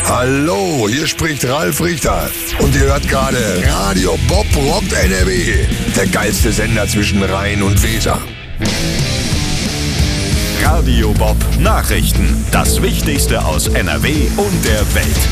Hallo, hier spricht Ralf Richter. Und ihr hört gerade Radio Bob rockt NRW. Der geilste Sender zwischen Rhein und Weser. Radio Bob Nachrichten. Das Wichtigste aus NRW und der Welt.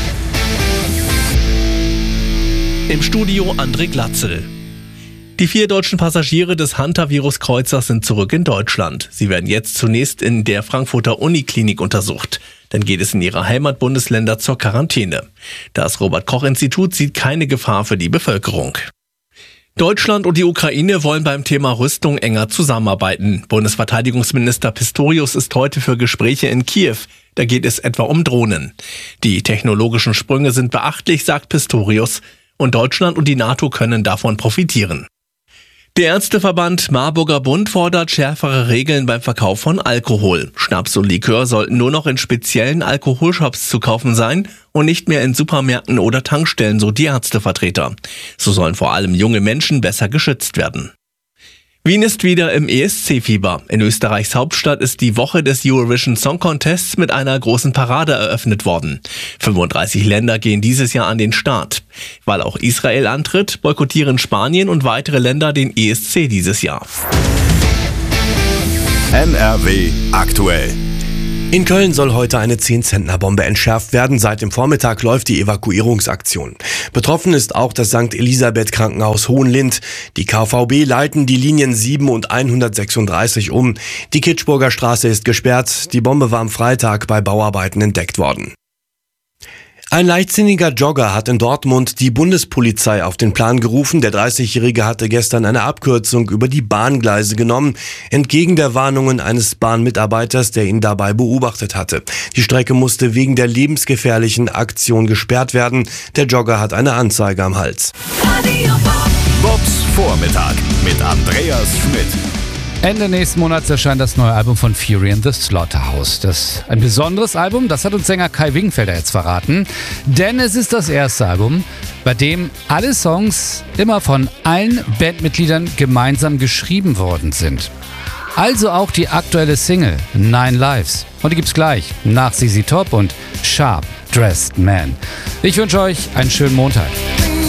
Im Studio André Glatzel. Die 4 deutschen Passagiere des Hantavirus-Kreuzers sind zurück in Deutschland. Sie werden jetzt zunächst in der Frankfurter Uniklinik untersucht. Dann geht es in ihre Heimatbundesländer zur Quarantäne. Das Robert-Koch-Institut sieht keine Gefahr für die Bevölkerung. Deutschland und die Ukraine wollen beim Thema Rüstung enger zusammenarbeiten. Bundesverteidigungsminister Pistorius ist heute für Gespräche in Kiew. Da geht es etwa um Drohnen. Die technologischen Sprünge sind beachtlich, sagt Pistorius. Und Deutschland und die NATO können davon profitieren. Der Ärzteverband Marburger Bund fordert schärfere Regeln beim Verkauf von Alkohol. Schnaps und Likör sollten nur noch in speziellen Alkoholshops zu kaufen sein und nicht mehr in Supermärkten oder Tankstellen, so die Ärztevertreter. So sollen vor allem junge Menschen besser geschützt werden. Wien ist wieder im ESC-Fieber. In Österreichs Hauptstadt ist die Woche des Eurovision Song Contests mit einer großen Parade eröffnet worden. 35 Länder gehen dieses Jahr an den Start. Weil auch Israel antritt, boykottieren Spanien und weitere Länder den ESC dieses Jahr. NRW aktuell. In Köln soll heute eine 10-Zentner-Bombe entschärft werden. Seit dem Vormittag läuft die Evakuierungsaktion. Betroffen ist auch das St. Elisabeth Krankenhaus Hohenlind. Die KVB leiten die Linien 7 und 136 um. Die Kitschburger Straße ist gesperrt. Die Bombe war am Freitag bei Bauarbeiten entdeckt worden. Ein leichtsinniger Jogger hat in Dortmund die Bundespolizei auf den Plan gerufen. Der 30-Jährige hatte gestern eine Abkürzung über die Bahngleise genommen, entgegen der Warnungen eines Bahnmitarbeiters, der ihn dabei beobachtet hatte. Die Strecke musste wegen der lebensgefährlichen Aktion gesperrt werden. Der Jogger hat eine Anzeige am Hals. Bobs Vormittag mit Andreas Schmidt. Ende nächsten Monats erscheint das neue Album von Fury and the Slaughterhouse. Das ist ein besonderes Album, das hat uns Sänger Kai Wingenfelder jetzt verraten. Denn es ist das erste Album, bei dem alle Songs immer von allen Bandmitgliedern gemeinsam geschrieben worden sind. Also auch die aktuelle Single 9 Lives. Und die gibt's gleich nach ZZ Top und Sharp Dressed Man. Ich wünsche euch einen schönen Montag.